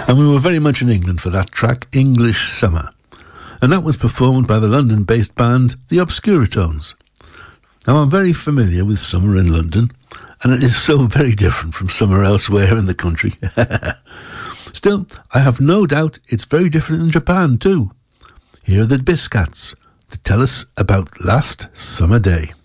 And we were very much in England for that track, English Summer. And that was performed by the London-based band, the Obscuratones. Now, I'm very familiar with summer in London, and it is so very different from summer elsewhere in the country. Still, I have no doubt it's very different in Japan too. Here are the Biscats to tell us about Last Summer Day.